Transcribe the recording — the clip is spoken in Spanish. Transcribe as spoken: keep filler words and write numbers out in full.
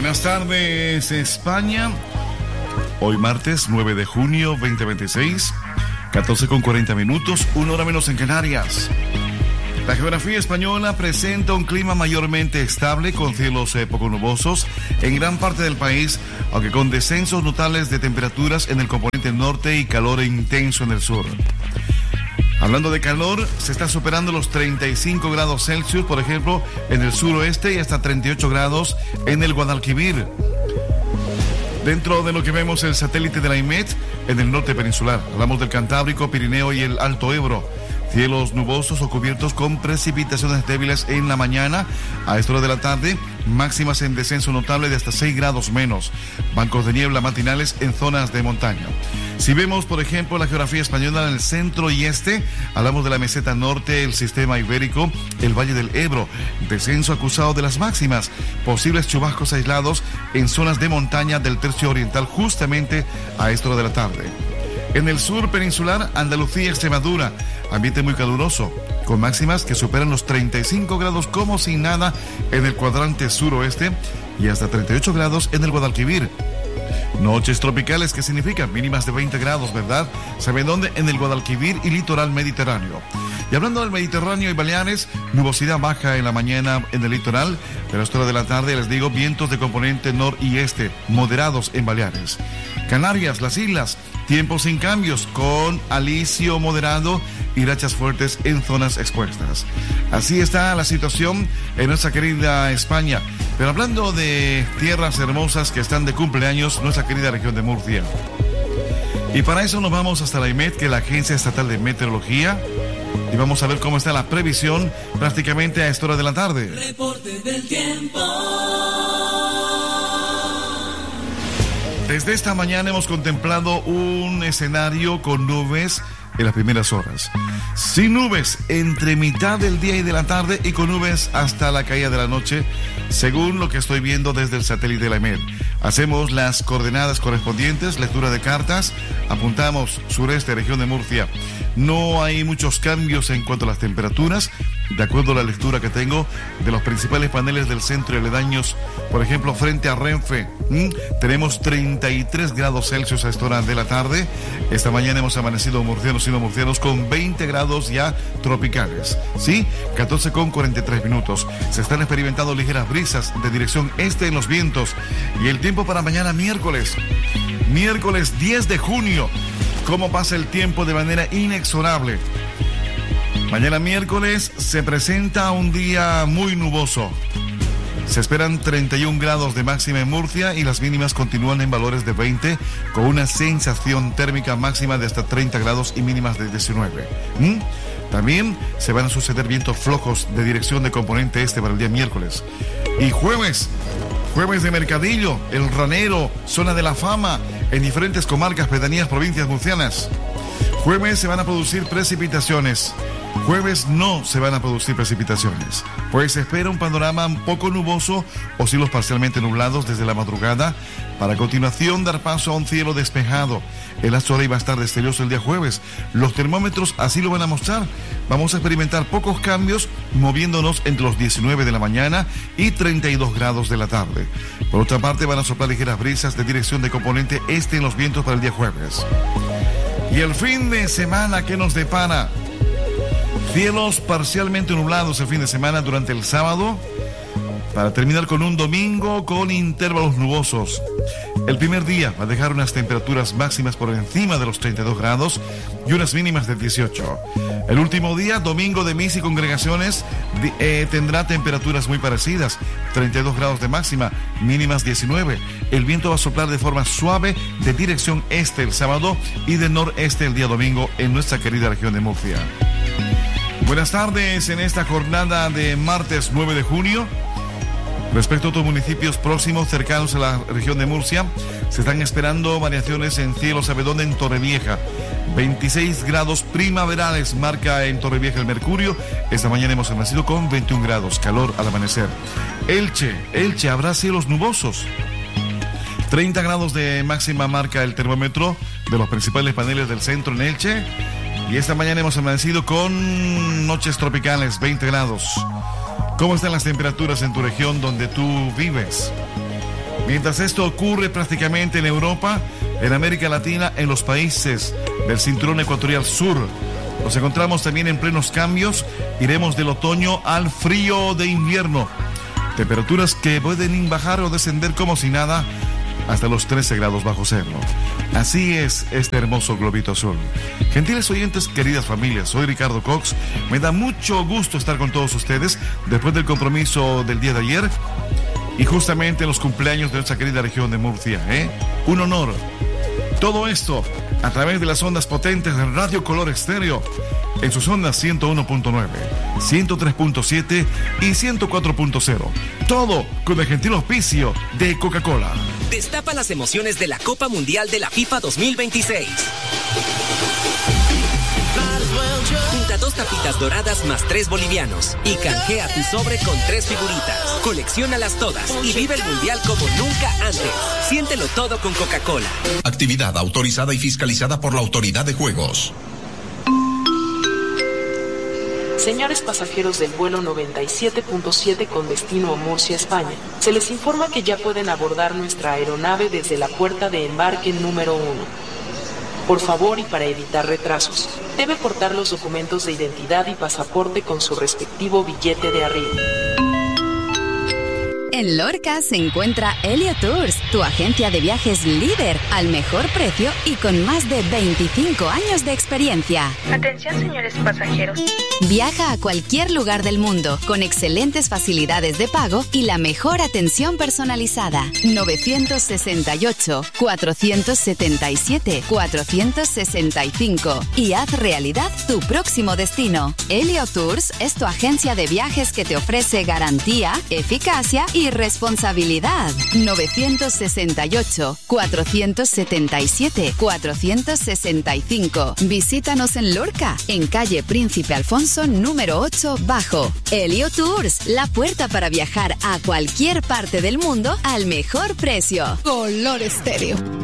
Buenas tardes, España. Hoy martes nueve de junio veinte veintiséis, catorce con cuarenta minutos, una hora menos en Canarias. La geografía española presenta un clima mayormente estable con cielos eh, poco nubosos en gran parte del país, aunque con descensos notables de temperaturas en el componente norte y calor intenso en el sur. Hablando de calor, se está superando los treinta y cinco grados Celsius, por ejemplo, en el suroeste y hasta treinta y ocho grados en el Guadalquivir. Dentro de lo que vemos el satélite de la I M E T en el norte peninsular, hablamos del Cantábrico, Pirineo y el Alto Ebro. Cielos nubosos o cubiertos con precipitaciones débiles en la mañana. A esta hora de la tarde, máximas en descenso notable de hasta seis grados menos. Bancos de niebla matinales en zonas de montaña. Si vemos, por ejemplo, la geografía española en el centro y este, hablamos de la meseta norte, el sistema ibérico, el Valle del Ebro. Descenso acusado de las máximas. Posibles chubascos aislados en zonas de montaña del tercio oriental justamente a esta hora de la tarde. En el sur peninsular, Andalucía y Extremadura, ambiente muy caluroso, con máximas que superan los treinta y cinco grados como sin nada en el cuadrante suroeste y hasta treinta y ocho grados en el Guadalquivir. Noches tropicales, que significan mínimas de veinte grados, ¿verdad? ¿Saben dónde? En el Guadalquivir y litoral mediterráneo. Y hablando del Mediterráneo y Baleares, nubosidad baja en la mañana en el litoral, pero a esta hora de la tarde les digo vientos de componente nor y este, moderados en Baleares. Canarias, las islas, tiempo sin cambios, con alisio moderado y rachas fuertes en zonas expuestas. Así está la situación en nuestra querida España. Pero hablando de tierras hermosas que están de cumpleaños, nuestra querida región de Murcia. Y para eso nos vamos hasta la I M E T, que es la Agencia Estatal de Meteorología, y vamos a ver cómo está la previsión prácticamente a esta hora de la tarde. Reporte del tiempo. Desde esta mañana hemos contemplado un escenario con nubes en las primeras horas. Sin nubes entre mitad del día y de la tarde y con nubes hasta la caída de la noche, según lo que estoy viendo desde el satélite de la I M E T. Hacemos las coordenadas correspondientes, lectura de cartas, apuntamos sureste, región de Murcia. No hay muchos cambios en cuanto a las temperaturas, de acuerdo a la lectura que tengo de los principales paneles del centro y aledaños. Por ejemplo, frente a Renfe, ¿m? tenemos treinta y tres grados Celsius a esta hora de la tarde. Esta mañana hemos amanecido murcianos y no murcianos con veinte grados ya tropicales, ¿sí? catorce con cuarenta y tres minutos. Se están experimentando ligeras brisas de dirección este en los vientos. Y el tiempo para mañana miércoles, miércoles diez de junio. ¿Cómo pasa el tiempo de manera inexorable? Mañana miércoles se presenta un día muy nuboso. Se esperan treinta y un grados de máxima en Murcia y las mínimas continúan en valores de veinte, con una sensación térmica máxima de hasta treinta grados y mínimas de diecinueve. ¿Mm? También se van a suceder vientos flojos de dirección de componente este para el día miércoles. Y jueves, jueves de Mercadillo, El Ranero, Zona de la Fama, en diferentes comarcas, pedanías, provincias murcianas. Jueves se van a producir precipitaciones. Jueves no se van a producir precipitaciones, pues se espera un panorama un poco nuboso o cielos parcialmente nublados desde la madrugada, para a continuación dar paso a un cielo despejado. El astro rey va a estar destelloso el día jueves. Los termómetros así lo van a mostrar. Vamos a experimentar pocos cambios, moviéndonos entre los diecinueve de la mañana y treinta y dos grados de la tarde. Por otra parte, van a soplar ligeras brisas de dirección de componente este en los vientos para el día jueves. Y el fin de semana, ¿qué nos depara? Cielos parcialmente nublados el fin de semana durante el sábado, para terminar con un domingo con intervalos nubosos. El primer día va a dejar unas temperaturas máximas por encima de los treinta y dos grados y unas mínimas de dieciocho. El último día, domingo de misa y congregaciones, eh, tendrá temperaturas muy parecidas, treinta y dos grados de máxima, mínimas diecinueve. El viento va a soplar de forma suave de dirección este el sábado y de noreste el día domingo en nuestra querida región de Murcia. Buenas tardes en esta jornada de martes nueve de junio. Respecto a otros municipios próximos cercanos a la región de Murcia, se están esperando variaciones en cielo, ¿sabe dónde? En Torrevieja. veintiséis grados primaverales marca en Torrevieja el mercurio. Esta mañana hemos amanecido con veintiún grados, calor al amanecer. Elche, Elche, habrá cielos nubosos. treinta grados de máxima marca el termómetro de los principales paneles del centro en Elche. Y esta mañana hemos amanecido con noches tropicales, veinte grados. ¿Cómo están las temperaturas en tu región donde tú vives? Mientras esto ocurre prácticamente en Europa, en América Latina, en los países del cinturón ecuatorial sur, nos encontramos también en plenos cambios. Iremos del otoño al frío de invierno. Temperaturas que pueden bajar o descender como si nada hasta los trece grados bajo cero. Así es este hermoso globito azul. Gentiles oyentes, queridas familias, soy Ricardo Cox. Me da mucho gusto estar con todos ustedes después del compromiso del día de ayer y justamente en los cumpleaños de nuestra querida región de Murcia, ¿eh? Un honor. Todo esto a través de las ondas potentes de Radio Color Estéreo, en sus ondas ciento uno punto nueve, ciento tres punto siete y ciento cuatro punto cero. Todo con el gentil auspicio de Coca-Cola. Destapa las emociones de la Copa Mundial de la FIFA dos mil veintiséis. Junta dos tapitas doradas más tres bolivianos y canjea tu sobre con tres figuritas. Colecciónalas todas y vive el Mundial como nunca antes. Siéntelo todo con Coca-Cola. Actividad autorizada y fiscalizada por la Autoridad de Juegos. Señores pasajeros del vuelo noventa y siete punto siete con destino a Murcia, España, se les informa que ya pueden abordar nuestra aeronave desde la puerta de embarque número uno. Por favor, y para evitar retrasos, debe portar los documentos de identidad y pasaporte con su respectivo billete de arribo. En Lorca se encuentra Elio Tours, tu agencia de viajes líder, al mejor precio y con más de veinticinco años de experiencia. Atención, señores pasajeros. Viaja a cualquier lugar del mundo con excelentes facilidades de pago y la mejor atención personalizada. nueve seis ocho, cuatro siete siete, cuatro seis cinco y haz realidad tu próximo destino. Elio Tours es tu agencia de viajes que te ofrece garantía, eficacia y responsabilidad. nueve seis ocho, cuatro siete siete, cuatro seis cinco. Visítanos en Lorca, en calle Príncipe Alfonso número ocho bajo. Elio Tours, la puerta para viajar a cualquier parte del mundo al mejor precio. Color Estéreo.